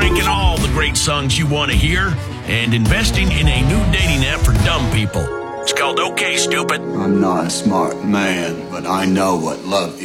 ranking all the great songs you want to hear and investing in a new dating app for dumb people. It's called OK Stupid. I'm not a smart man, but I know what love is.